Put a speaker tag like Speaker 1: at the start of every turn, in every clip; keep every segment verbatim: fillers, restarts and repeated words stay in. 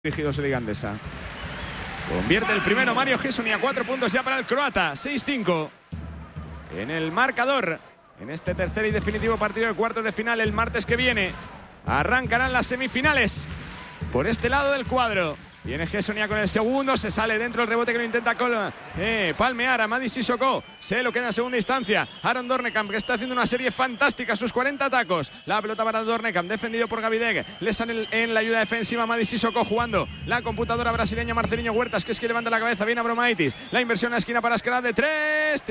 Speaker 1: dirigidos en Liga Andesa. Convierte el primero Mario Hessonia, cuatro puntos ya para el croata, seis cinco en el marcador. En este tercer y definitivo partido de cuartos de final el martes que viene. Arrancarán las semifinales por este lado del cuadro. Viene Hessonia con el segundo, se sale dentro el rebote que lo intenta con, eh, palmear a Mady Sissoko. Se lo queda en segunda instancia Aron Doornekamp, que está haciendo una serie fantástica, sus cuarenta tacos. La pelota para Doornekamp, defendido por Gavidec. Le sale en la ayuda defensiva Mady Sissoko, jugando la computadora brasileña Marcelinho Huertas, que es que levanta la cabeza. Viene Abromaitis, la inversión en la esquina para Escalada de tres,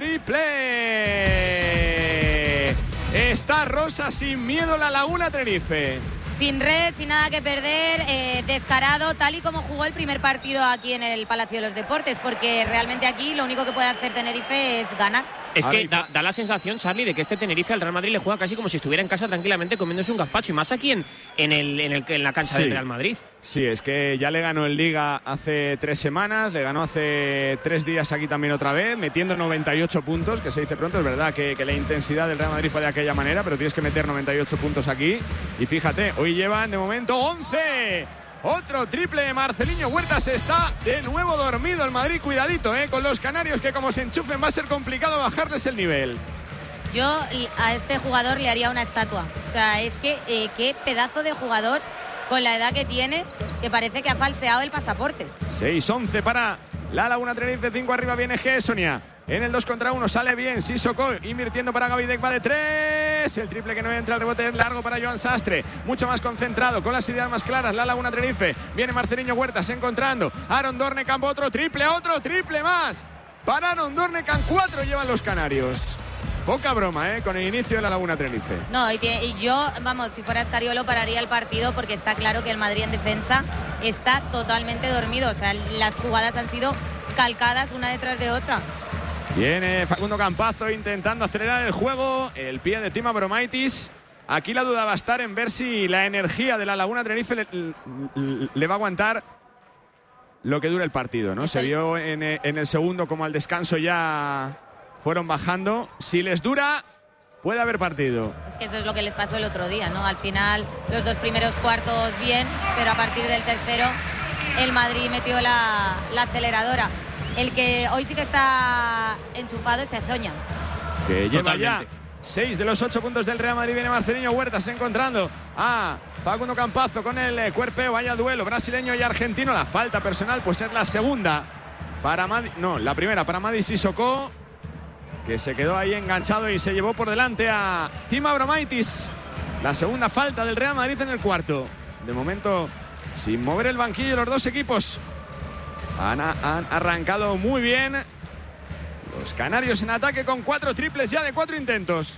Speaker 1: triple. Está Rosa sin miedo la Laguna Tenerife.
Speaker 2: Sin red, sin nada que perder, eh, descarado, tal y como jugó el primer partido aquí en el Palacio de los Deportes, porque realmente aquí lo único que puede hacer Tenerife es ganar.
Speaker 3: Es que da, da la sensación, Charlie, de que este Tenerife al Real Madrid le juega casi como si estuviera en casa tranquilamente comiéndose un gazpacho, y más aquí en, en, el, en, el, en la cancha sí. del Real Madrid.
Speaker 1: Sí, es que ya le ganó en Liga hace tres semanas, le ganó hace tres días aquí también otra vez, metiendo noventa y ocho puntos, que se dice pronto. Es verdad que, que la intensidad del Real Madrid fue de aquella manera, pero tienes que meter noventa y ocho puntos aquí. Y fíjate, hoy llevan de momento once. Otro triple de Marcelinho Huertas. Está de nuevo dormido el Madrid. Cuidadito, eh, con los canarios, que como se enchufen va a ser complicado bajarles el nivel.
Speaker 2: Yo a este jugador le haría una estatua. O sea, es que eh, qué pedazo de jugador, con la edad que tiene, que parece que ha falseado el pasaporte.
Speaker 1: seis once para la Laguna Tenerife, cinco arriba viene Hessonia. En el dos contra uno sale bien Sissoko, invirtiendo para Gavidec, va de tres. El triple que no entra, el rebote es largo para Joan Sastre. Mucho más concentrado, con las ideas más claras la Laguna Tenerife. Viene Marcelinho Huertas encontrando Aron Doornekamp, otro triple, otro triple más para Aron Doornekamp. Cuatro llevan los canarios. Poca broma, ¿eh? Con el inicio de la Laguna Tenerife.
Speaker 2: No, y, y yo, vamos, si fuera Escariolo pararía el partido, porque está claro que el Madrid en defensa está totalmente dormido. O sea, las jugadas han sido calcadas una detrás de otra.
Speaker 1: Viene Facundo Campazo intentando acelerar el juego. El pie de Tim Abromaitis. Aquí la duda va a estar en ver si la energía de la Laguna Tenerife le, le, le va a aguantar lo que dure el partido, ¿no? Se vio en, en el segundo como al descanso ya fueron bajando. Si les dura, puede haber partido.
Speaker 2: Es que eso es lo que les pasó el otro día, ¿no? Al final, los dos primeros cuartos bien, pero a partir del tercero el Madrid metió la, la aceleradora. El que hoy sí que está enchufado es Hessonia,
Speaker 1: que lleva ya seis de los ocho puntos del Real Madrid. Viene Marcelinho Huertas encontrando a Facundo Campazo con el cuerpeo. Vaya duelo brasileño y argentino. La falta personal pues es la segunda para Mady, no, la primera para Mady Sissoko, que se quedó ahí enganchado y se llevó por delante a Tim Abromaitis. La segunda falta del Real Madrid en el cuarto. De momento sin mover el banquillo los dos equipos. Han, han arrancado muy bien los canarios en ataque, con cuatro triples ya de cuatro intentos.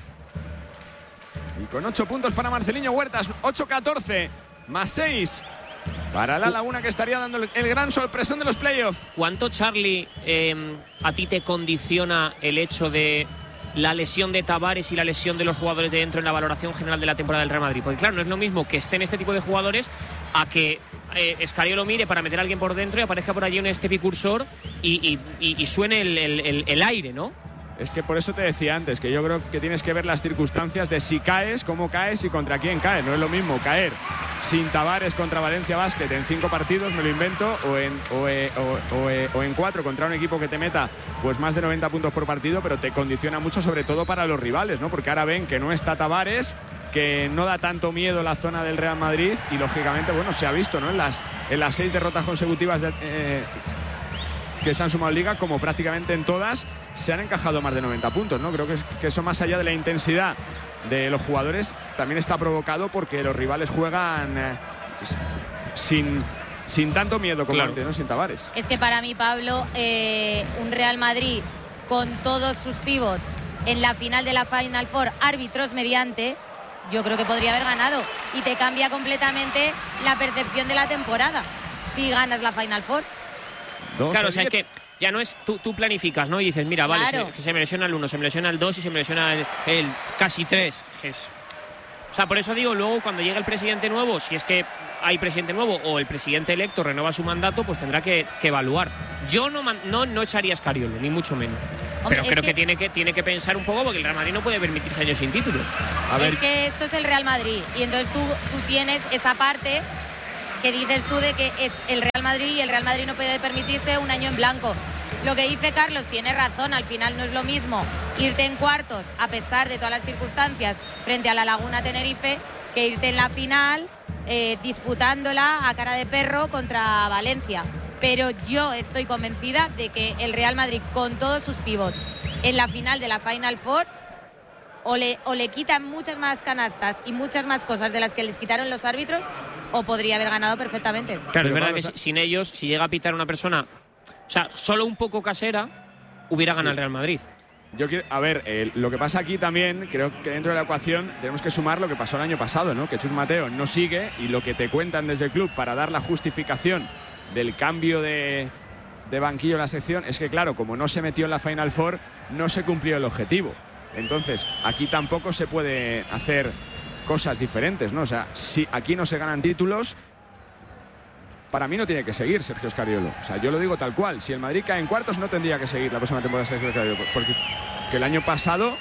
Speaker 1: Y con ocho puntos para Marcelinho Huertas, ocho catorce, más seis para la Laguna, que estaría dando el, el gran sorpresón de los playoffs.
Speaker 3: ¿Cuánto, Charlie, eh, a ti te condiciona el hecho de la lesión de Tavares y la lesión de los jugadores de dentro en la valoración general de la temporada del Real Madrid? Porque claro, no es lo mismo que estén este tipo de jugadores a que eh, Escariolo mire para meter a alguien por dentro y aparezca por allí un este Picursor y, y, y, y suene el, el, el aire, ¿no?
Speaker 1: Es que por eso te decía antes, que yo creo que tienes que ver las circunstancias de si caes, cómo caes y contra quién caes. No es lo mismo caer sin Tavares contra Valencia Basket en cinco partidos, me lo invento, o en, o, eh, o, o, eh, o en cuatro contra un equipo que te meta pues más de noventa puntos por partido, pero te condiciona mucho, sobre todo para los rivales, ¿no? Porque ahora ven que no está Tavares, que no da tanto miedo la zona del Real Madrid, y lógicamente, bueno, se ha visto, ¿no? En las, en las seis derrotas consecutivas de, eh, que se han sumado en Liga, como prácticamente en todas se han encajado más de noventa puntos, ¿no? Creo que, que eso, más allá de la intensidad de los jugadores, también está provocado porque los rivales juegan eh, sin, sin tanto miedo como claro. antes, ¿no? Sin Tavares.
Speaker 2: Es que para mí, Pablo, eh, un Real Madrid con todos sus pivots en la final de la Final Four, árbitros mediante, yo creo que podría haber ganado, y te cambia completamente la percepción de la temporada si ganas la Final Four.
Speaker 3: Claro, o sea, es que ya no es, tú, tú planificas, ¿no? Y dices, mira, vale, claro. se, se me lesiona el uno, se me lesiona el dos y se me lesiona el, el casi tres. Es, o sea, por eso digo, luego cuando llega el presidente nuevo, si es que hay presidente nuevo o el presidente electo renueva su mandato, pues tendrá que, que evaluar. Yo no, no, no echaría a Escariolo, ni mucho menos. Hombre, pero creo que... que tiene que tiene que pensar un poco, porque el Real Madrid no puede permitirse años sin títulos.
Speaker 2: A ver. Es que esto es el Real Madrid, y entonces tú, tú tienes esa parte que dices tú de que es el Real Madrid y el Real Madrid no puede permitirse un año en blanco. Lo que dice Carlos tiene razón, al final no es lo mismo irte en cuartos, a pesar de todas las circunstancias, frente a la Laguna Tenerife, que irte en la final eh, disputándola a cara de perro contra Valencia. Pero yo estoy convencida de que el Real Madrid, con todos sus pivots, en la final de la Final Four, o le, o le quitan muchas más canastas y muchas más cosas de las que les quitaron los árbitros, o podría haber ganado perfectamente.
Speaker 3: Claro, es verdad que a... sin ellos, si llega a pitar una persona, o sea, solo un poco casera, hubiera ganado sí. el Real Madrid.
Speaker 1: Yo quiero, a ver, eh, lo que pasa aquí también, creo que dentro de la ecuación tenemos que sumar lo que pasó el año pasado, ¿no? Que Chus Mateo no sigue y lo que te cuentan desde el club para dar la justificación del cambio de, de banquillo en la sección es que, claro, como no se metió en la Final Four, no se cumplió el objetivo. Entonces, aquí tampoco se puede hacer cosas diferentes, ¿no? O sea, si aquí no se ganan títulos, para mí no tiene que seguir Sergio Scariolo. O sea, yo lo digo tal cual. Si el Madrid cae en cuartos, no tendría que seguir la próxima temporada Sergio Scariolo. Porque que el año pasado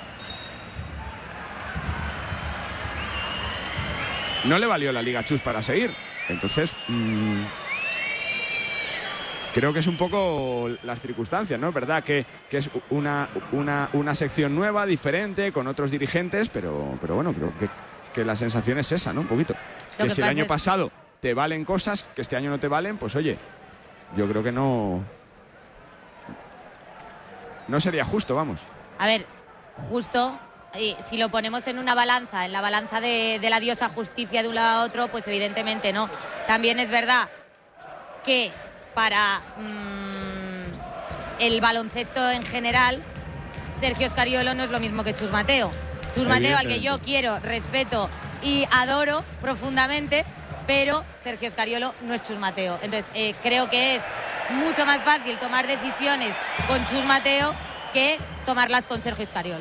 Speaker 1: no le valió la Liga Chus para seguir. Entonces, mmm, creo que es un poco las circunstancias, ¿no? Es verdad que, que es una, una, una sección nueva, diferente, con otros dirigentes, pero, pero bueno, creo que, que la sensación es esa, ¿no? Un poquito. Que, que si el año es... pasado te valen cosas que este año no te valen, pues oye, yo creo que no no sería justo, vamos.
Speaker 2: A ver, justo, eh, si lo ponemos en una balanza, en la balanza de, de la diosa justicia de un lado a otro, pues evidentemente no. También es verdad que para mmm, el baloncesto en general, Sergio Scariolo no es lo mismo que Chus Mateo. Chus Mateo, al que yo quiero, respeto y adoro profundamente, pero Sergio Scariolo no es Chus Mateo. Entonces, eh, creo que es mucho más fácil tomar decisiones con Chus Mateo que tomarlas con Sergio Scariolo.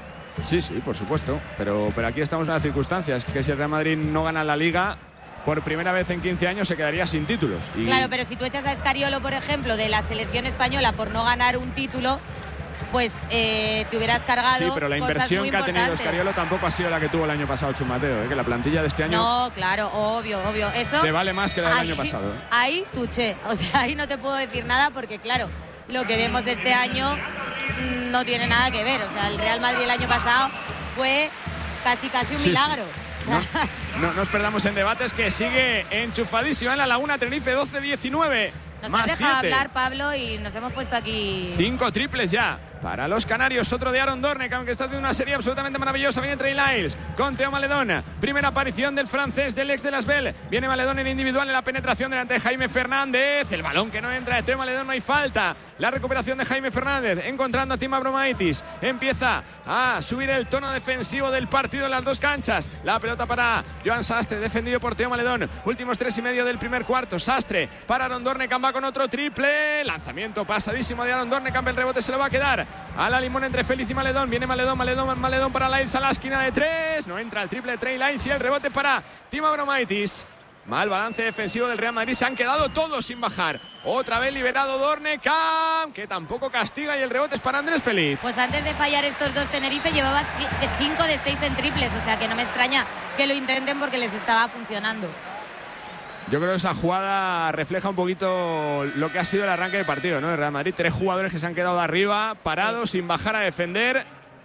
Speaker 1: Sí, sí, por supuesto. Pero, pero aquí estamos en las circunstancias, que si el Real Madrid no gana la Liga, por primera vez en quince años se quedaría sin títulos. Y...
Speaker 2: Claro, pero si tú echas a Scariolo, por ejemplo, de la selección española por no ganar un título, pues eh, te hubieras cargado.
Speaker 1: Sí, pero la inversión que ha tenido Scariolo tampoco ha sido la que tuvo el año pasado Chus Mateo, ¿eh? Que la plantilla de este año.
Speaker 2: No, claro, obvio, obvio. Eso
Speaker 1: te vale más que la del
Speaker 2: ahí,
Speaker 1: año pasado.
Speaker 2: Ahí tuché. O sea, ahí no te puedo decir nada porque, claro, lo que vemos este año mmm, no tiene nada que ver. O sea, el Real Madrid el año pasado fue casi, casi un
Speaker 1: sí,
Speaker 2: milagro.
Speaker 1: Sí. No, no nos perdamos en debates, que sigue enchufadísima en la Laguna Tenerife, doce diecinueve.
Speaker 2: Nos
Speaker 1: más
Speaker 2: has dejado
Speaker 1: siete.
Speaker 2: hablar, Pablo, y nos hemos puesto aquí...
Speaker 1: Cinco triples ya para los canarios. Otro de Aaron Dornecamp, que está haciendo una serie absolutamente maravillosa. Viene Trey Lyles con Theo Maledon. Primera aparición del francés, del ex de Las Bell. Viene Maledon en individual en la penetración delante de Jaime Fernández. El balón que no entra de Theo Maledon, no hay falta. La recuperación de Jaime Fernández, encontrando a Tim Abromaitis. Empieza a subir el tono defensivo del partido en las dos canchas. La pelota para Joan Sastre, defendido por Theo Maledon. Últimos tres y medio del primer cuarto. Sastre para Aaron Dornecamp, va con otro triple. Lanzamiento pasadísimo de Aaron Dornecamp. El rebote se lo va a quedar a la limón entre Félix y Maledon. Viene Maledon, Maledon, Maledon para Lyles a la esquina de tres. No entra el triple de Trey Lyles y el rebote para Tim Abromaitis. Mal balance defensivo del Real Madrid. Se han quedado todos sin bajar. Otra vez liberado Dornecamp, que tampoco castiga, y el rebote es para Andrés Feliz.
Speaker 2: Pues antes de fallar estos dos, Tenerife llevaba cinco de seis en triples. O sea que no me extraña que lo intenten porque les estaba funcionando.
Speaker 1: Yo creo que esa jugada refleja un poquito lo que ha sido el arranque del partido, ¿no? El Real Madrid, tres jugadores que se han quedado de arriba, parados, sí, sin bajar a defender.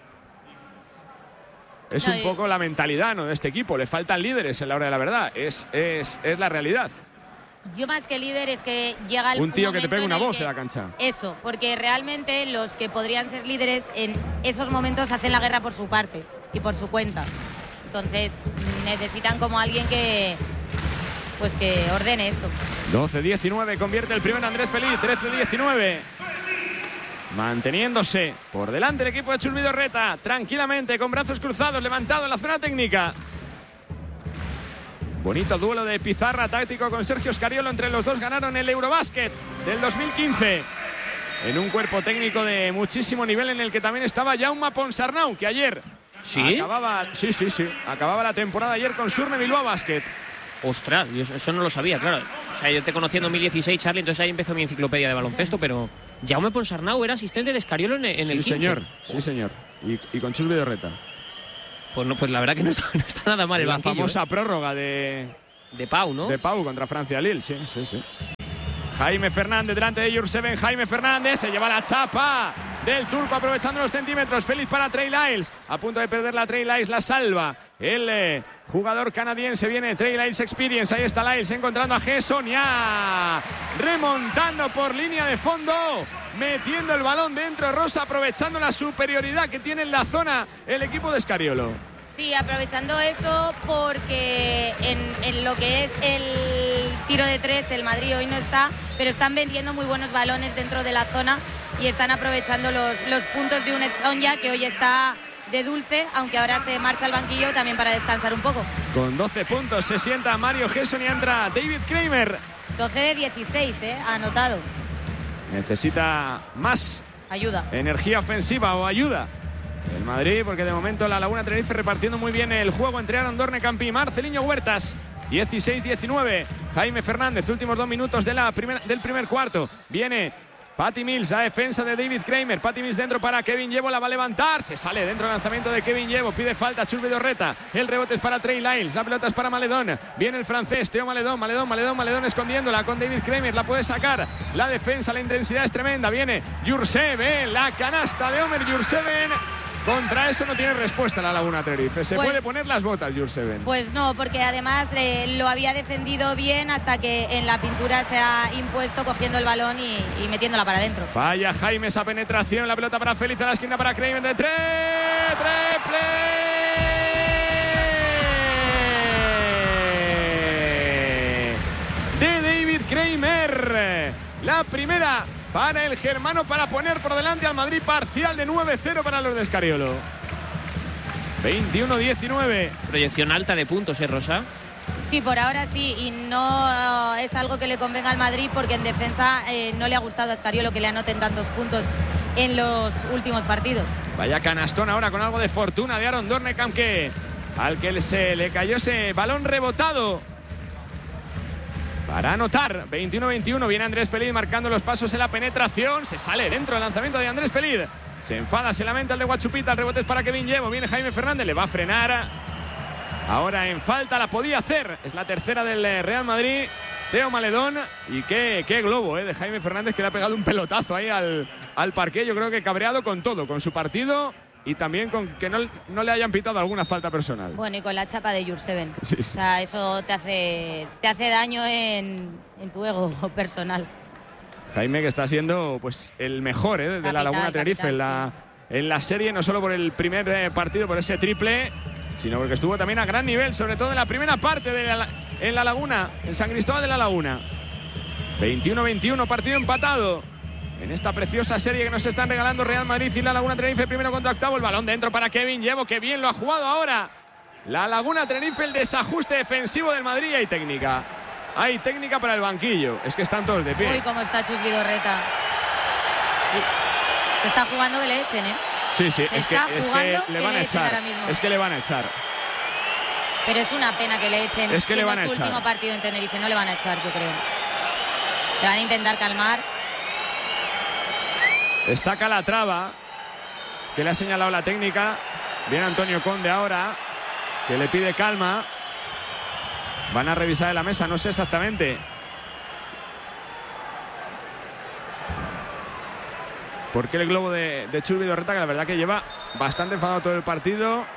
Speaker 1: Es no, un poco la mentalidad, ¿no?, de este equipo. Le faltan líderes en la hora de la verdad. Es, es, es la realidad.
Speaker 2: Yo más que líder es que llega el
Speaker 1: un tío que te pegue una voz
Speaker 2: que,
Speaker 1: en la cancha.
Speaker 2: Eso, porque realmente los que podrían ser líderes en esos momentos hacen la guerra por su parte y por su cuenta. Entonces necesitan como alguien que... pues que ordene esto.
Speaker 1: doce diecinueve, convierte el primero Andrés Feliz. Trece diecinueve, manteniéndose por delante el equipo de Chus Vidorreta, tranquilamente, con brazos cruzados, levantado en la zona técnica. Bonito duelo de pizarra táctico con Sergio Scariolo. Entre los dos ganaron el Eurobásquet del dos mil quince, en un cuerpo técnico de muchísimo nivel, en el que también estaba Jaume Ponsarnau, que ayer
Speaker 3: ¿Sí?
Speaker 1: acababa, sí, sí, sí, acababa la temporada ayer con Surne Bilbao Basket.
Speaker 3: Ostras, yo eso no lo sabía, claro. O sea, yo te conocí en dos mil dieciséis, Charlie, entonces ahí empezó mi enciclopedia de baloncesto, pero Jaume Ponsarnau era asistente de Scariolo en, en el
Speaker 1: sí,
Speaker 3: quince.
Speaker 1: Señor, sí, señor. Y, y con Chus Vidorreta.
Speaker 3: Pues, no, pues la verdad que no está, no está nada mal el
Speaker 1: la
Speaker 3: banquillo.
Speaker 1: famosa
Speaker 3: ¿eh?
Speaker 1: prórroga de,
Speaker 3: De Pau, ¿no?
Speaker 1: De Pau contra Francia Lille, sí, sí, sí. Jaime Fernández delante de Jurseven. Jaime Fernández se lleva la chapa del turco aprovechando los centímetros. Feliz para Trey Lyles. A punto de perder la Trey Lyles, la salva el eh, jugador canadiense. Viene Trey Lyles Experience. Ahí está Lyles encontrando a Gessonia. Remontando por línea de fondo. Metiendo el balón dentro, Rosa, aprovechando la superioridad que tiene en la zona el equipo de Scariolo.
Speaker 2: Sí, aprovechando eso porque en, en lo que es el tiro de tres, el Madrid hoy no está, pero están vendiendo muy buenos balones dentro de la zona y están aprovechando los, los puntos de un Zonja que hoy está de dulce, aunque ahora se marcha al banquillo también para descansar un poco.
Speaker 1: Con doce puntos se sienta Mario Gesson y entra David Kramer.
Speaker 2: doce de dieciséis, ¿eh? Ha anotado.
Speaker 1: Necesita más
Speaker 2: ayuda,
Speaker 1: energía ofensiva o ayuda el Madrid, porque de momento la Laguna Tenerife repartiendo muy bien el juego entre Aaron Dornkamp y Marceliño Huertas. dieciséis diecinueve. Jaime Fernández, últimos dos minutos de la primera, del primer cuarto. Viene Patty Mills a defensa de David Kramer. Patty Mills dentro para Kevin Yebo, la va a levantar. Se sale dentro el lanzamiento de Kevin Yebo. Pide falta Chus Vidorreta. El rebote es para Trey Lyles. La pelota es para Maledón. Viene el francés, Teo Maledón. Maledón, Maledón, Maledón escondiéndola con David Kramer. La puede sacar. La defensa, la intensidad es tremenda. Viene Jurseven. La canasta de Omer Jurseven. Contra eso no tiene respuesta la Laguna Tenerife. Se pues, puede poner las botas, Jurseven.
Speaker 2: Pues no, porque además eh, lo había defendido bien hasta que en la pintura se ha impuesto cogiendo el balón y, y metiéndola para adentro.
Speaker 1: Vaya Jaime, esa penetración. La pelota para Félix a la esquina para Kramer de tres. ¡Triple! De David Kramer. La primera para el germano para poner por delante al Madrid, parcial de nueve cero para los de Scariolo. veintiuno diecinueve.
Speaker 3: Proyección alta de puntos, ¿eh, Rosa?
Speaker 2: Sí, por ahora sí, y no uh, es algo que le convenga al Madrid porque en defensa eh, no le ha gustado a Scariolo que le anoten tantos puntos en los últimos partidos.
Speaker 1: Vaya canastón ahora con algo de fortuna de Aaron Dornkamp, que al que se le cayó ese balón rebotado para anotar. Veintiuno veintiuno. Viene Andrés Feliz marcando los pasos en la penetración. Se sale dentro del lanzamiento de Andrés Feliz. Se enfada, se lamenta el de Guachupita. El rebote es para Kevin Yebo. Viene Jaime Fernández, le va a frenar. Ahora en falta, la podía hacer. Es la tercera del Real Madrid. Teo Maledón. Y qué, qué globo eh, de Jaime Fernández, que le ha pegado un pelotazo ahí al, al parqué. Yo creo que cabreado con todo, con su partido y también con que no, no le hayan pitado alguna falta personal.
Speaker 2: Bueno, y con la chapa de Jurseven.
Speaker 1: Sí, sí.
Speaker 2: O sea, eso te hace, te hace daño en, en tu ego personal.
Speaker 1: Jaime, que está siendo pues el mejor eh, de capital, la Laguna Tenerife en, la, sí. en la serie, no solo por el primer eh, partido, por ese triple, sino porque estuvo también a gran nivel, sobre todo en la primera parte de la, en la Laguna, en San Cristóbal de la Laguna. veintiuno veintiuno, partido empatado en esta preciosa serie que nos están regalando Real Madrid y la Laguna Tenerife. Primero contra octavo, el balón dentro para Kevin Yebo, que bien lo ha jugado ahora la Laguna Tenerife. El desajuste defensivo del Madrid, y hay técnica. Hay técnica para el banquillo. Es que están todos de pie.
Speaker 2: Uy, cómo está Chus Vidorreta. Se está jugando que le echen, ¿eh?
Speaker 1: Sí, sí, es que, es que le van a echar. Es que le van a echar.
Speaker 2: Pero es una pena que le echen.
Speaker 1: Es que le van a
Speaker 2: su
Speaker 1: echar.
Speaker 2: Último partido en Tenerife, no le van a echar, yo creo. Le van a intentar calmar.
Speaker 1: Está Calatrava, que le ha señalado la técnica. Viene Antonio Conde ahora, que le pide calma. Van a revisar en la mesa, no sé exactamente por qué el globo de, de Chus Vidorreta, que la verdad que lleva bastante enfadado todo el partido.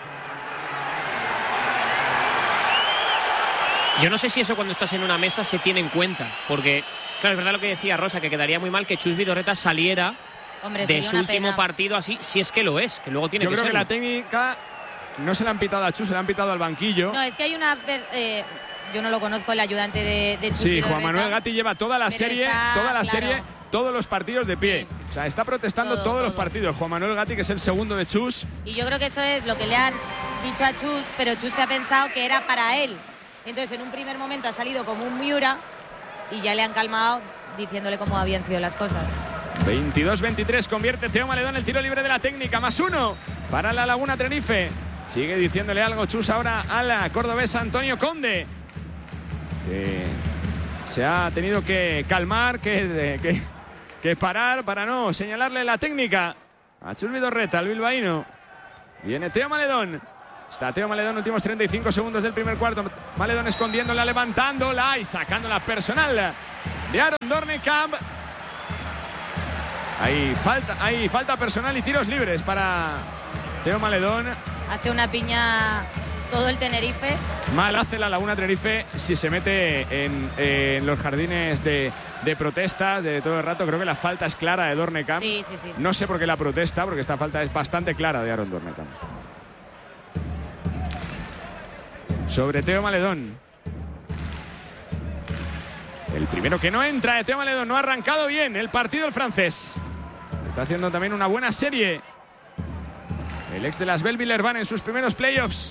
Speaker 3: Yo no sé si eso cuando estás en una mesa se tiene en cuenta, porque claro, es verdad lo que decía Rosa, que quedaría muy mal que Chus Vidorreta saliera
Speaker 2: Hombre,
Speaker 3: de su último
Speaker 2: pena.
Speaker 3: partido así, si es que lo es, que luego tiene
Speaker 1: Yo
Speaker 3: que
Speaker 1: ser. Yo creo
Speaker 3: serlo.
Speaker 1: que la técnica no se la han pitado a Chus, se la han pitado al banquillo.
Speaker 2: No, es que hay una... Eh, yo no lo conozco, el ayudante de, de Chus
Speaker 1: Sí,
Speaker 2: Vidorreta.
Speaker 1: Juan Manuel Gatti lleva toda la serie,
Speaker 2: está,
Speaker 1: toda la
Speaker 2: claro.
Speaker 1: serie, todos los partidos de pie. Sí. O sea, está protestando
Speaker 2: todo,
Speaker 1: todos
Speaker 2: todo.
Speaker 1: los partidos. Juan Manuel Gatti, que es el segundo de Chus.
Speaker 2: Y yo creo que eso es lo que le han dicho a Chus, pero Chus se ha pensado que era para él. Entonces, en un primer momento ha salido como un Miura y ya le han calmado diciéndole cómo habían sido las cosas.
Speaker 1: veintidós veintitrés, convierte Teo Maledón el tiro libre de la técnica, más uno para la Laguna Tenerife. Sigue diciéndole algo Chus ahora a la cordobesa Antonio Conde, que se ha tenido que calmar, que, que, que parar para no señalarle la técnica a Chus Vidorreta, el bilbaíno. Viene Teo Maledón, Está Teo Maledón, últimos treinta y cinco segundos del primer cuarto. Maledón escondiéndola, levantándola y sacándola personal de Aaron Dornekamp. Hay falta, hay falta personal y tiros libres para Teo Maledón.
Speaker 2: Hace una piña todo el Tenerife.
Speaker 1: Mal hace la Laguna Tenerife si se mete en, en los jardines de, de protesta de todo el rato. Creo que la falta es clara de Dornekamp.
Speaker 2: Sí, sí, sí.
Speaker 1: No sé por qué la protesta, porque esta falta es bastante clara de Aaron Dornekamp. Sobre Teo Maledón. El primero que no entra de Teo Maledón. No ha arrancado bien el partido el francés. Está haciendo también una buena serie el ex de las Belleville-Urbana en sus primeros playoffs.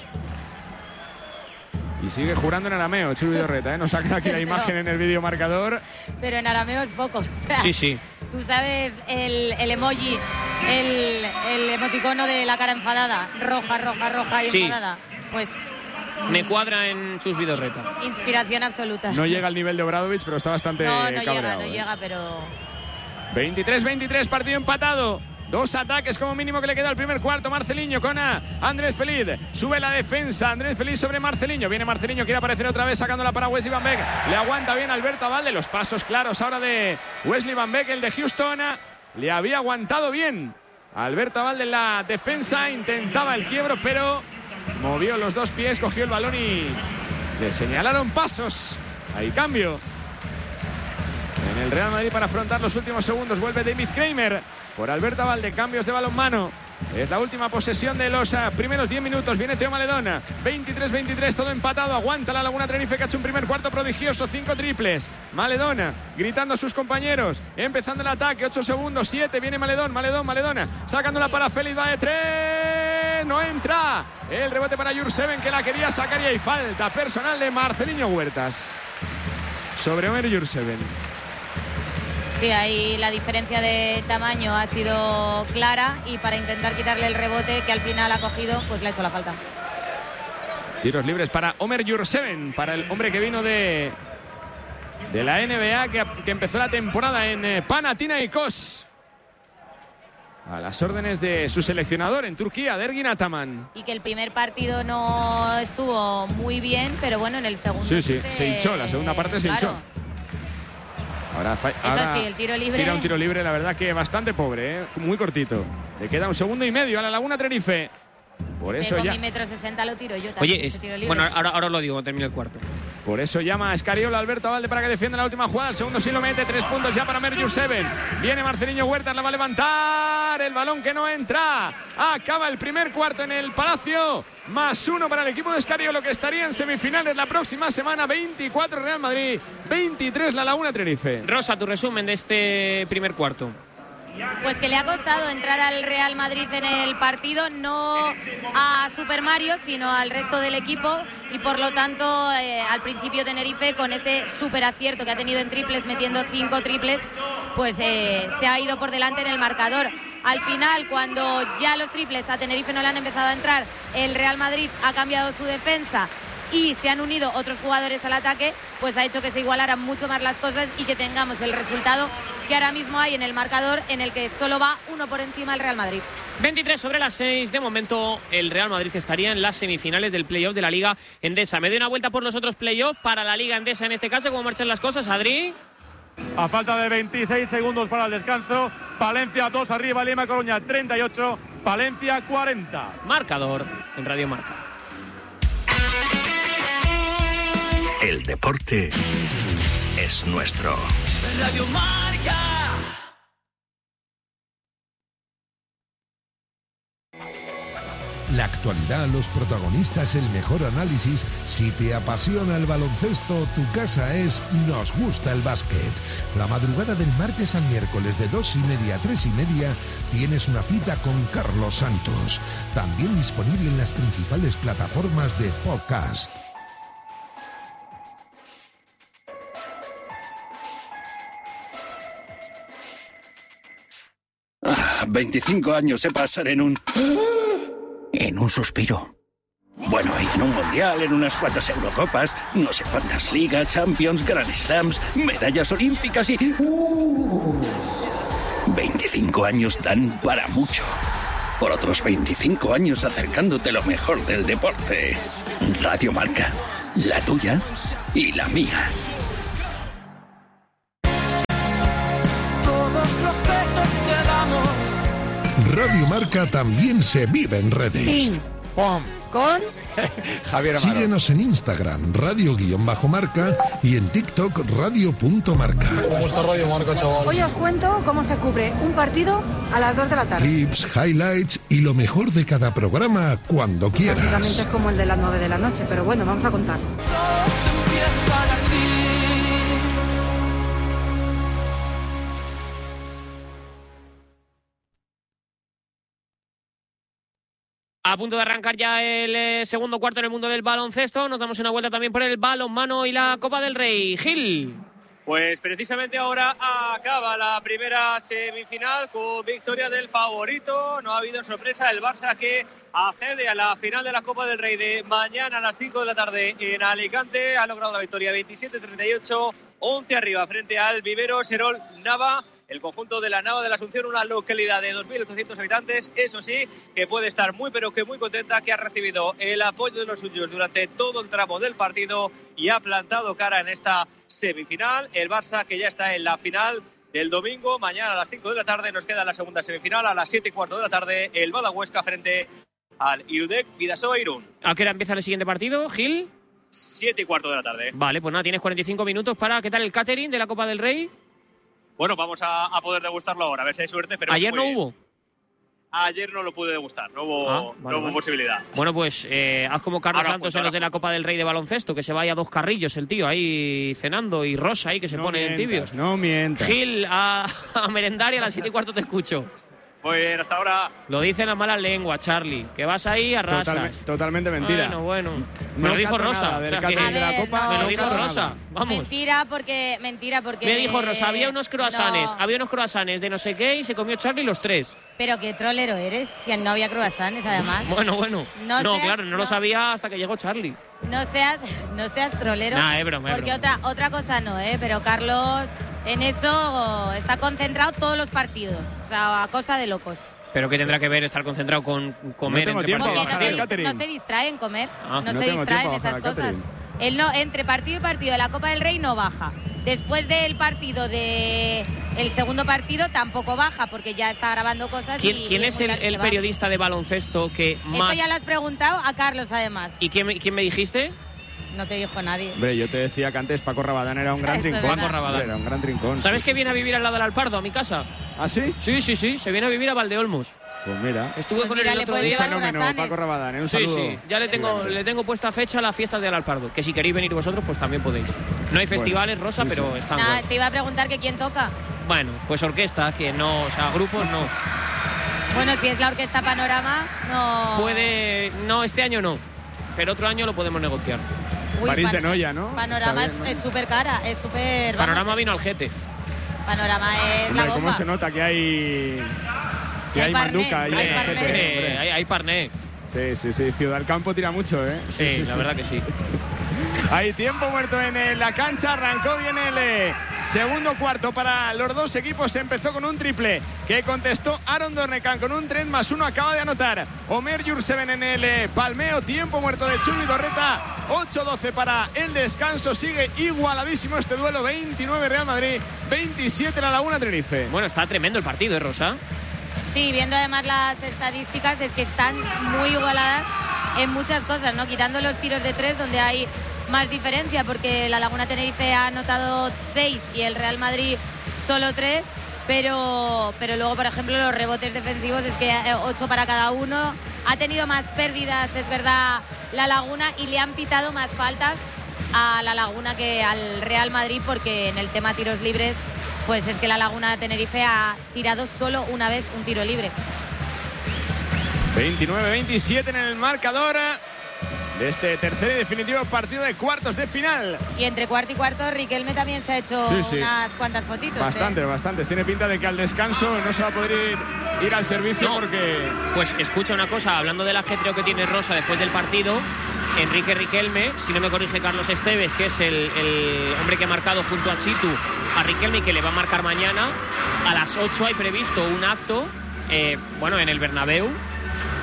Speaker 1: Y sigue jurando en arameo, Chus Vidorreta, ¿eh? Nos saca aquí la imagen no. en el vídeo marcador.
Speaker 2: Pero en arameo es poco. O sea,
Speaker 3: sí, sí.
Speaker 2: Tú sabes el, el emoji, el, el emoticono de la cara enfadada. Roja, roja, roja y sí. enfadada. Pues...
Speaker 3: Me cuadra en Chus Vidorreta.
Speaker 2: Inspiración absoluta.
Speaker 1: No llega al nivel de Obradovic, pero está bastante
Speaker 2: No, no
Speaker 1: cabreado,
Speaker 2: llega, no
Speaker 1: ¿eh?
Speaker 2: llega, pero...
Speaker 1: veintitrés veintitrés, partido empatado. Dos ataques como mínimo que le queda al primer cuarto. Marceliño con a Andrés Feliz. Sube la defensa. Andrés Feliz sobre Marceliño. Viene Marceliño, quiere aparecer otra vez sacándola para Wesley Van Beek. Le aguanta bien Alberto Abalde. Los pasos claros ahora de Wesley Van Beek, el de Houston. Le había aguantado bien Alberto Abalde en la defensa. Intentaba el quiebro, pero movió los dos pies, cogió el balón y le señalaron pasos. Hay cambio en el Real Madrid para afrontar los últimos segundos. Vuelve David Kramer por Alberto Abalde. Cambios de balonmano. Es la última posesión de los uh, primeros diez minutos. Viene Teo Maledón. veintitrés veintitrés, todo empatado. Aguanta la Laguna Tenerife, que ha hecho un primer cuarto prodigioso. Cinco triples. Maledón gritando a sus compañeros. Empezando el ataque. Ocho segundos. Siete. Viene Maledón. Maledón, Maledón. Sacándola para Félix. Va de tres. No entra. El rebote para Jurseven, que la quería sacar. Y hay falta personal de Marceliño Huertas sobre Omer Jurseven.
Speaker 2: Sí, ahí la diferencia de tamaño ha sido clara y para intentar quitarle el rebote que al final ha cogido, pues le ha hecho la falta.
Speaker 1: Tiros libres para Omer Jurseven, para el hombre que vino de, de la N B A, que, que empezó la temporada en eh, Panathinaikos. A las órdenes de su seleccionador en Turquía, Ergin Ataman.
Speaker 2: Y que el primer partido no estuvo muy bien, pero bueno, en el segundo...
Speaker 1: Sí, sí, se, se hinchó, la segunda parte se claro. hinchó. Ahora, ahora
Speaker 2: Eso sí, el tiro libre.
Speaker 1: Tira un tiro libre, la verdad que bastante pobre, ¿eh? Muy cortito. Le queda un segundo y medio a la Laguna Tenerife. Por eso
Speaker 2: con
Speaker 1: ya.
Speaker 2: mi metro sesenta lo tiro yo también.
Speaker 3: Oye, es, bueno, ahora, ahora os lo digo, termino el cuarto.
Speaker 1: Por eso llama a Escariola Alberto Abalde para que defienda la última jugada. El segundo sí lo mete, tres puntos ya para Omer Jurseven. Viene Marceliño Huertas, la va a levantar. El balón que no entra. Acaba el primer cuarto en el Palacio. Más uno para el equipo de Escariolo, que estaría en semifinales la próxima semana. veinticuatro Real Madrid, veintitrés la Laguna Tenerife.
Speaker 3: Rosa, tu resumen de este primer cuarto.
Speaker 2: Pues que le ha costado entrar al Real Madrid en el partido, no a Super Mario, sino al resto del equipo, y por lo tanto eh, al principio Tenerife, con ese súper acierto que ha tenido en triples, metiendo cinco triples, pues eh, se ha ido por delante en el marcador. Al final, cuando ya los triples a Tenerife no le han empezado a entrar, el Real Madrid ha cambiado su defensa y se han unido otros jugadores al ataque, pues ha hecho que se igualaran mucho más las cosas y que tengamos el resultado que ahora mismo hay en el marcador, en el que solo va uno por encima el Real Madrid.
Speaker 3: veintitrés sobre las seis. De momento el Real Madrid estaría en las semifinales del playoff de la Liga Endesa. Me doy una vuelta por los otros playoffs para la Liga Endesa en este caso. ¿Cómo marchan las cosas, Adri?
Speaker 4: A falta de veintiséis segundos para el descanso, Palencia dos arriba, Lima Coruña treinta y ocho, Palencia cuarenta.
Speaker 3: Marcador en Radio Marca.
Speaker 5: El deporte es nuestro. Radio Marca.
Speaker 6: La actualidad, los protagonistas, el mejor análisis. Si te apasiona el baloncesto, tu casa es Nos Gusta el Básquet. La madrugada del martes al miércoles de dos y media a tres y media tienes una cita con Carlos Santos. También disponible en las principales plataformas de podcast.
Speaker 5: Ah, veinticinco años se pasan en un... En un suspiro. Bueno, y en un mundial, en unas cuantas Eurocopas, no sé cuántas ligas, Champions, Grand Slams, medallas olímpicas y... Uh, veinticinco años dan para mucho. por otros veinticinco años acercándote lo mejor del deporte. Radio Marca, la tuya y la mía.
Speaker 7: Todos los besos que damos.
Speaker 6: Radio Marca también se vive en redes.
Speaker 8: Ping, pom, con
Speaker 9: Javier Amaro.
Speaker 6: Síguenos en Instagram, radio-marca y en TikTok, radio.marca.
Speaker 9: ¿Cómo está Radio Marca, chaval?
Speaker 8: Hoy os cuento cómo se cubre un partido a las dos de la tarde.
Speaker 6: Clips, highlights y lo mejor de cada programa cuando quieras.
Speaker 8: Básicamente es como el de las nueve de la noche, pero bueno, vamos a contar.
Speaker 3: A punto de arrancar ya el eh, segundo cuarto en el mundo del baloncesto. Nos damos una vuelta también por el balonmano y la Copa del Rey. Gil.
Speaker 10: Pues precisamente ahora acaba la primera semifinal con victoria del favorito. No ha habido sorpresa, el Barça que accede a la final de la Copa del Rey de mañana a las cinco de la tarde en Alicante. Ha logrado la victoria veintisiete treinta y ocho, once arriba frente al Vivero Serol Nava. El conjunto de la Nava de la Asunción, una localidad de dos mil ochocientos habitantes, eso sí, que puede estar muy pero que muy contenta, que ha recibido el apoyo de los suyos durante todo el tramo del partido y ha plantado cara en esta semifinal. El Barça que ya está en la final del domingo, mañana a las cinco de la tarde nos queda la segunda semifinal, a las siete y cuarto de la tarde el Badahuesca frente al Irudek Bidasoa Irún.
Speaker 3: ¿A qué hora empieza el siguiente partido, Gil?
Speaker 10: siete y cuarto de la tarde.
Speaker 3: Vale, pues nada, tienes cuarenta y cinco minutos para... ¿Qué tal el catering de la Copa del Rey?
Speaker 10: Bueno, vamos a, a poder degustarlo ahora, a ver si hay suerte. Pero
Speaker 3: ¿Ayer no
Speaker 10: bien.
Speaker 3: hubo?
Speaker 10: Ayer no lo pude degustar, no hubo,
Speaker 3: ah, vale,
Speaker 10: no hubo
Speaker 3: vale.
Speaker 10: posibilidad.
Speaker 3: Bueno, pues eh, haz como Carlos
Speaker 10: ahora
Speaker 3: Santos
Speaker 10: punto,
Speaker 3: en los de la
Speaker 10: punto.
Speaker 3: Copa del Rey de baloncesto, que se vaya a dos carrillos el tío ahí cenando y Rosa ahí que se
Speaker 1: No
Speaker 3: pone
Speaker 1: mientas,
Speaker 3: tibios.
Speaker 1: No mientas.
Speaker 3: Gil, a, a merendar y a las siete y cuarto te escucho.
Speaker 10: Muy bien, hasta ahora.
Speaker 3: Lo dicen las malas lenguas, Charlie. Que vas ahí a rasas.
Speaker 1: Totalme- totalmente mentira.
Speaker 3: Bueno, bueno. Me
Speaker 1: No
Speaker 3: lo dijo
Speaker 1: cato
Speaker 3: Rosa.
Speaker 1: nada
Speaker 3: O
Speaker 1: del
Speaker 3: sea,
Speaker 1: catering
Speaker 3: que-
Speaker 1: de la
Speaker 2: A ver,
Speaker 1: Copa.
Speaker 2: no.
Speaker 3: me lo
Speaker 1: no
Speaker 3: dijo
Speaker 1: cato
Speaker 3: Rosa.
Speaker 1: nada.
Speaker 3: Vamos.
Speaker 2: Mentira porque, mentira porque...
Speaker 3: Me dijo Rosa, había unos croissants,
Speaker 2: No.
Speaker 3: había unos croissants de no sé qué y se comió Charlie los tres.
Speaker 2: Pero qué trolero eres, si no había croissants además.
Speaker 3: Bueno, bueno.
Speaker 2: No
Speaker 3: No,
Speaker 2: seas-
Speaker 3: claro, no, lo
Speaker 2: no.
Speaker 3: sabía hasta que llegó Charlie.
Speaker 2: No seas, no seas trolero.
Speaker 3: Nah, es broma, es
Speaker 2: porque
Speaker 3: broma.
Speaker 2: otra, otra cosa no, ¿eh? Pero Carlos en eso está concentrado todos los partidos. O sea, a cosa de locos.
Speaker 3: Pero ¿qué tendrá que ver estar concentrado con comer
Speaker 1: tengo
Speaker 3: entre
Speaker 1: tiempo
Speaker 2: Porque
Speaker 3: partidos?
Speaker 2: no
Speaker 1: bajar
Speaker 2: se,
Speaker 1: el catering.
Speaker 2: no se distrae en comer,
Speaker 3: Ah,
Speaker 2: no,
Speaker 1: no
Speaker 2: se
Speaker 1: tengo
Speaker 2: distrae en
Speaker 1: tiempo a
Speaker 2: esas
Speaker 1: bajar el
Speaker 2: cosas.
Speaker 1: catering.
Speaker 2: Él no, entre partido y partido de la Copa del Rey no baja. Después del partido de el segundo partido tampoco baja porque ya está grabando cosas.
Speaker 3: ¿Quién,
Speaker 2: y,
Speaker 3: quién
Speaker 2: y
Speaker 3: es
Speaker 2: muy
Speaker 3: el,
Speaker 2: tarde se
Speaker 3: el
Speaker 2: va.
Speaker 3: periodista de baloncesto que más...
Speaker 2: Esto ya lo has preguntado a Carlos además.
Speaker 3: ¿Y quién, me- quién me dijiste?
Speaker 2: No te dijo nadie.
Speaker 1: Hombre, yo te decía que antes Paco Rabadán era un gran
Speaker 2: Eso es
Speaker 1: trincón.
Speaker 2: verdad.
Speaker 3: Paco Rabadán.
Speaker 1: Hombre, era un gran trincón.
Speaker 3: ¿Sabes
Speaker 1: sí,
Speaker 3: que
Speaker 1: sí,
Speaker 3: viene
Speaker 1: sí.
Speaker 3: a vivir al lado del Alpardo, a mi casa?
Speaker 1: ¿Ah, sí?
Speaker 3: Sí, sí, sí, se viene a vivir a Valdeolmos.
Speaker 1: Pues mira.
Speaker 3: Estuve
Speaker 2: Pues
Speaker 3: con
Speaker 2: mira,
Speaker 3: él el
Speaker 2: le
Speaker 3: otro
Speaker 2: puedes
Speaker 3: día.
Speaker 2: llevar
Speaker 1: Fenómeno,
Speaker 2: croissants.
Speaker 1: Paco Rabadán, ¿eh? Un
Speaker 3: Sí,
Speaker 1: saludo.
Speaker 3: sí, ya le tengo,
Speaker 1: gigante.
Speaker 3: le tengo puesta fecha a las fiestas del Alpardo, que si queréis venir vosotros, pues también podéis. No hay festivales, Rosa,
Speaker 1: sí,
Speaker 3: pero
Speaker 1: sí.
Speaker 3: están
Speaker 2: Nada,
Speaker 3: buenos.
Speaker 2: te iba a preguntar que quién toca.
Speaker 3: Bueno, pues orquesta, que no, o sea, grupos no.
Speaker 2: Bueno, si es la Orquesta Panorama, no...
Speaker 3: Puede, no, este año no, pero otro año lo podemos negociar.
Speaker 2: Uy,
Speaker 1: París
Speaker 2: pan-
Speaker 1: de Noya, ¿no?
Speaker 2: Panorama
Speaker 1: Está bien,
Speaker 2: es
Speaker 1: ¿no?
Speaker 2: súper cara, es súper... vamos,
Speaker 3: Panorama vino al Gete.
Speaker 2: Panorama es la
Speaker 1: Hombre,
Speaker 2: bomba.
Speaker 1: ¿cómo se nota que hay que
Speaker 2: Hay
Speaker 1: hay
Speaker 2: parné,
Speaker 1: manduca ahí
Speaker 2: hay
Speaker 1: en el
Speaker 2: parné.
Speaker 1: Gete,
Speaker 3: Eh,
Speaker 1: hombre?
Speaker 3: hay, hay parné.
Speaker 1: Sí, sí, sí. Ciudad del Campo tira mucho, ¿eh?
Speaker 3: Sí, la verdad que sí.
Speaker 1: Hay tiempo muerto en eh, la cancha. Arrancó bien el eh, segundo cuarto para los dos equipos. Empezó con un triple que contestó Aaron Dornecan con un tres más uno. Acaba de anotar Omer Yurseven en el eh, palmeo. Tiempo muerto de Chumi Dorreta. ocho doce para el descanso. Sigue igualadísimo este duelo. veintinueve Real Madrid, veintisiete La Laguna Tenerife.
Speaker 3: Bueno, está tremendo el partido, ¿eh, Rosa?
Speaker 2: Sí, viendo además las estadísticas es que están muy igualadas en muchas cosas, ¿no? Quitando los tiros de tres donde hay más diferencia porque la Laguna Tenerife ha anotado seis y el Real Madrid solo tres, pero, pero luego, por ejemplo, los rebotes defensivos es que eh, ocho para cada uno. Ha tenido más pérdidas, es verdad, la Laguna y le han pitado más faltas a la Laguna que al Real Madrid porque en el tema tiros libres pues es que la Laguna Tenerife ha tirado solo una vez un tiro libre.
Speaker 1: veintinueve veintisiete en el marcador de este tercer y definitivo partido de cuartos de final.
Speaker 2: Y entre cuarto y cuarto Riquelme también se ha hecho
Speaker 1: Sí, sí.
Speaker 2: unas cuantas fotitos.
Speaker 1: Bastantes,
Speaker 2: ¿eh?
Speaker 1: bastantes. Tiene pinta de que al descanso no se va a poder ir, ir al servicio
Speaker 3: No.
Speaker 1: porque...
Speaker 3: Pues escucha una cosa, hablando del ajetreo que tiene Rosa después del partido, Enrique Riquelme, si no me corrige Carlos Esteves, que es el, el hombre que ha marcado junto a Chitu a Riquelme y que le va a marcar mañana, a las ocho hay previsto un acto, eh, bueno, en el Bernabéu,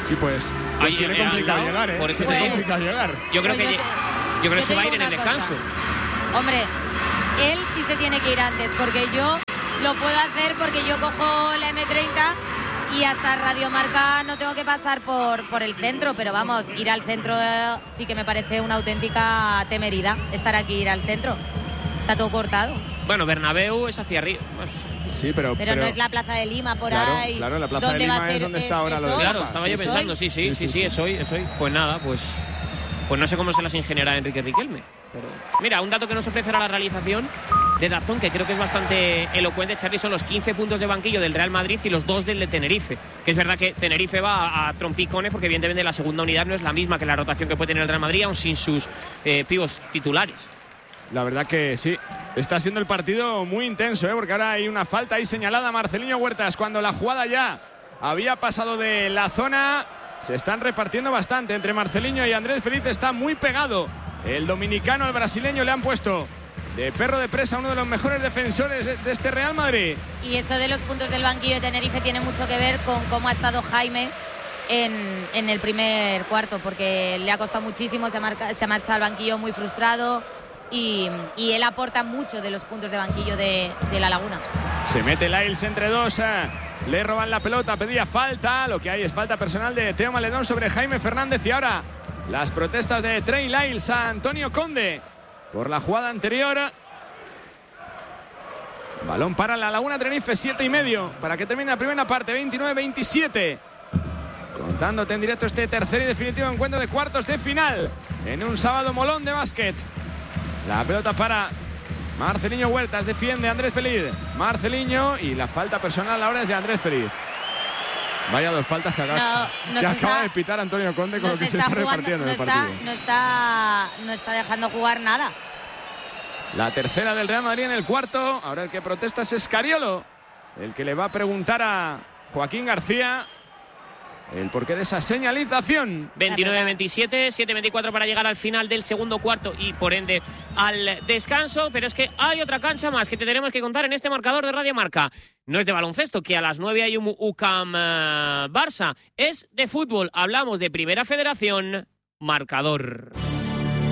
Speaker 1: Sí, pues, pues
Speaker 3: Ahí,
Speaker 1: tiene
Speaker 3: eh,
Speaker 1: complicado
Speaker 3: al lado,
Speaker 1: llegar, ¿eh?
Speaker 3: por eso
Speaker 1: tiene
Speaker 3: te digo.
Speaker 1: complicado llegar.
Speaker 3: Yo creo
Speaker 2: Pues
Speaker 3: que,
Speaker 2: yo
Speaker 3: yo
Speaker 2: te-
Speaker 3: creo que
Speaker 2: yo
Speaker 3: se
Speaker 2: te
Speaker 3: va a ir
Speaker 2: digo
Speaker 3: en el
Speaker 2: una cosa.
Speaker 3: descanso.
Speaker 2: Hombre, él sí se tiene que ir antes, porque yo lo puedo hacer porque yo cojo la eme treinta y hasta Radio Marca no tengo que pasar por, por el centro, pero vamos, ir al centro eh, sí que me parece una auténtica temeridad, estar aquí, ir al centro. Está todo cortado.
Speaker 3: Bueno, Bernabéu es hacia arriba.
Speaker 1: Sí, pero,
Speaker 2: Pero, no es la Plaza de Lima por
Speaker 1: claro,
Speaker 2: ahí.
Speaker 1: Claro, la Plaza de
Speaker 2: ¿Dónde va
Speaker 1: Lima
Speaker 2: a ser?
Speaker 1: es donde está
Speaker 2: ¿Es-
Speaker 1: ahora
Speaker 2: es
Speaker 1: lo de
Speaker 2: hoy?
Speaker 3: Claro,
Speaker 1: Copa.
Speaker 3: estaba
Speaker 1: Sí,
Speaker 3: yo
Speaker 1: sí.
Speaker 3: pensando, sí, sí, sí, sí, es hoy, es hoy. Pues nada, pues pues no sé cómo se las ingeniará Enrique Riquelme. Pero mira, un dato que nos ofrecerá la realización de Dazón, que creo que es bastante elocuente, Charly, son los quince puntos de banquillo del Real Madrid y los dos del de Tenerife. Que es verdad que Tenerife va a, a trompicones porque evidentemente la segunda unidad no es la misma que la rotación que puede tener el Real Madrid, aún sin sus eh, pibos titulares.
Speaker 1: La verdad que sí, está siendo el partido muy intenso, ¿eh? Porque ahora hay una falta ahí señalada a Marceliño Huertas cuando la jugada ya había pasado de la zona. Se están repartiendo bastante entre Marceliño y Andrés Feliz, está muy pegado el dominicano al brasileño, le han puesto de perro de presa uno de los mejores defensores de este Real Madrid.
Speaker 2: Y eso de los puntos del banquillo de Tenerife tiene mucho que ver con cómo ha estado Jaime en, en el primer cuarto, porque le ha costado muchísimo, se ha, marca, se ha marchado al banquillo muy frustrado y, y él aporta mucho de los puntos de banquillo de, de La Laguna.
Speaker 1: Se mete Lyles entre dos, eh. le roban la pelota, pedía falta, lo que hay es falta personal de Teo Maledón sobre Jaime Fernández y ahora las protestas de Trey Lyles a Antonio Conde por la jugada anterior. Balón para La Laguna Tenerife, siete y medio para que termine la primera parte, veintinueve veintisiete. Contándote en directo este tercer y definitivo encuentro de cuartos de final en un sábado molón de básquet. La pelota para Marceliño Huertas, defiende Andrés Feliz. Marceliño y la falta personal ahora es de Andrés Feliz. Vaya dos faltas que acaba,
Speaker 2: No, no
Speaker 1: que
Speaker 2: se
Speaker 1: acaba
Speaker 2: está-
Speaker 1: de pitar Antonio Conde con
Speaker 2: No
Speaker 1: lo que
Speaker 2: se
Speaker 1: se
Speaker 2: está
Speaker 1: está
Speaker 2: jugando-
Speaker 1: repartiendo
Speaker 2: no
Speaker 1: en el
Speaker 2: está,
Speaker 1: partido.
Speaker 2: no está, no está dejando jugar nada.
Speaker 1: La tercera del Real Madrid en el cuarto. Ahora el que protesta es Escariolo, el que le va a preguntar a Joaquín García el porqué de esa señalización.
Speaker 3: veintinueve veintisiete, siete veinticuatro para llegar al final del segundo cuarto y por ende al descanso, pero es que hay otra cancha más que te tenemos que contar en este marcador de Radio Marca. No es de baloncesto, que a las nueve hay un U C A M uh, Barça, es de fútbol. Hablamos de Primera Federación, marcador.